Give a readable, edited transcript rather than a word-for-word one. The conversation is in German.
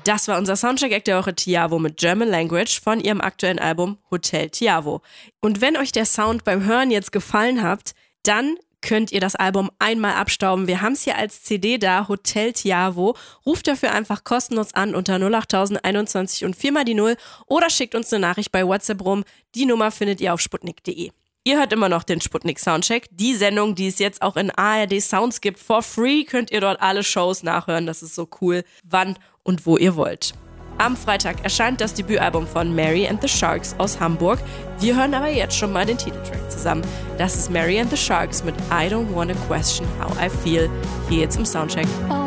Das war unser Soundcheck-Act der Woche Tiavo mit German Language von ihrem aktuellen Album Hotel Tiavo. Und wenn euch der Sound beim Hören jetzt gefallen hat, dann könnt ihr das Album einmal abstauben. Wir haben es hier als CD da, Hotel Tiavo. Ruft dafür einfach kostenlos an unter 08021 und 4 mal die 0 oder schickt uns eine Nachricht bei WhatsApp rum. Die Nummer findet ihr auf sputnik.de. Ihr hört immer noch den Sputnik Soundcheck. Die Sendung, die es jetzt auch in ARD Sounds gibt, for free, könnt ihr dort alle Shows nachhören. Das ist so cool, wann und wo ihr wollt. Am Freitag erscheint das Debütalbum von Mary and the Sharks aus Hamburg. Wir hören aber jetzt schon mal den Titeltrack zusammen. Das ist Mary and the Sharks mit I Don't Wanna Question How I Feel, hier jetzt im Soundcheck.